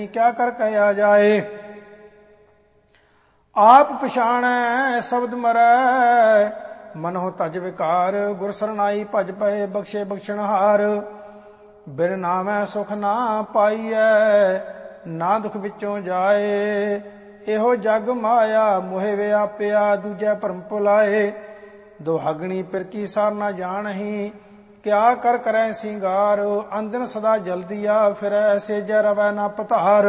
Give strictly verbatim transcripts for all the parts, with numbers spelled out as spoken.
क्या कर कहा जाए। आप पछाणै शब्द मरै मनो तज विकार। गुर सरनाई भज पए बख्शे बख्शणहार। बिन नामै सुख ना पाईऐ ना दुख विचों जाए। एहो जग माया मोहे व्यापिया दूजै भरम भुलाए। दुहागणी पिरकी सार ना जानही क्या कर करै सिंगार। अंदन सदा जल्दिया फिरै सेजै रवै ना पधार।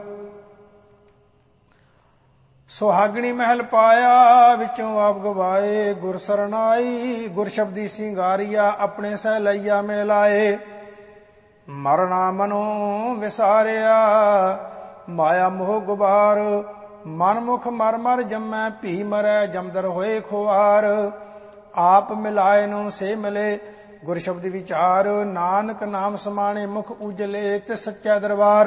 सुहागणी महल पाया विचों आप गवाए। गुर सरनाई गुर शब्दी सिंगारिया अपने सह लैया में लाए। मरना मनो विसारिया माया मोह गुबार। मन मुख मर मर जमै भी मरै जमदर होए खुआर। आप मिलाए नो से मिले गुर शब्द विचार। नानक नाम समाने मुख उजले ते सच्चा दरबार।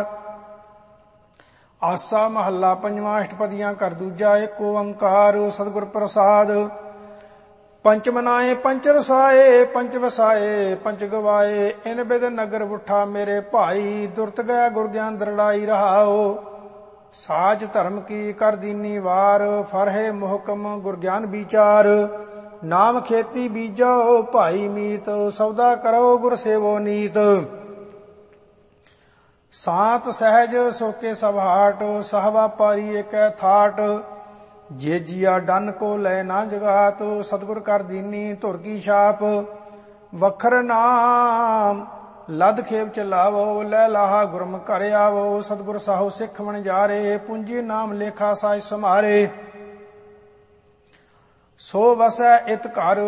आसा महला पंजवां अष्टपदियां कर दूजा एक ओंकार सतगुर प्रसाद। पंच मनाए पंच रसाए पंच वसाए पंच गवाए। इन बिद नगर उठा मेरे भाई दुरत गया गुर ज्ञान दृढ़ाई रहाओ। साच धर्म की कर दीनी वार फरहे मुहकम गुर ज्ञान विचार। नाम खेती बीजो भाई मीत सौदा करो गुर सेवो नीत। सांत सहज सोके सभाट सहवा पारी एक थाट। जे जिया डन को लै ना जगात सतगुर कर दीनी धुर की छाप। वखर नाम लद खेप चलावो लै लाहा गुरम कर आवो। सतगुर साहु सिख मन जारे पूंजी नाम लेखा साज समारे। सो वसै इत घर